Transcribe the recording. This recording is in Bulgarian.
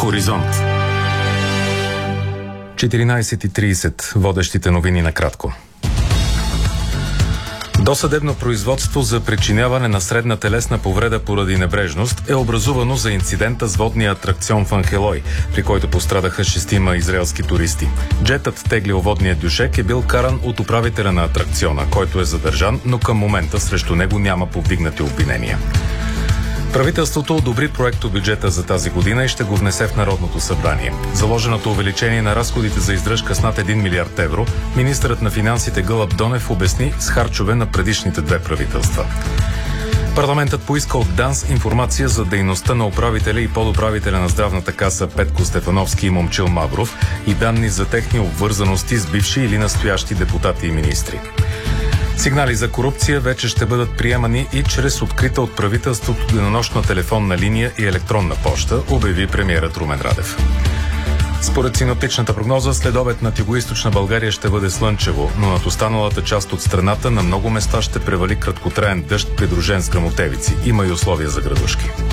Хоризонт. 14:30. Водещите новини накратко. Досъдебно производство за причиняване на средна телесна повреда поради небрежност е образувано за инцидента с водния атракцион в Анхелой, при който пострадаха 6 израелски туристи. Джетът, теглил водния дюшек, е бил каран от управителя на атракциона, който е задържан, но към момента срещу него няма повдигнати обвинения. Правителството одобри проектобюджета за тази година и ще го внесе в Народното събрание. Заложеното увеличение на разходите за издръжка с над 1 милиард евро, министърът на финансите Гълъб Донев обясни с харчове на предишните две правителства. Парламентът поиска от ДАНС информация за дейността на управителя и подуправителя на здравната каса Петко Стефановски и Момчил Мавров и данни за техни обвързаности с бивши или настоящи депутати и министри. Сигнали за корупция вече ще бъдат приемани и чрез открита от правителството денонощна телефонна линия и електронна поща, обяви премиерът Румен Радев. Според синоптичната прогноза, следобед над югоизточна България ще бъде слънчево, но над останалата част от страната на много места ще превали краткотраен дъжд, придружен с гръмотевици. Има и условия за градушки.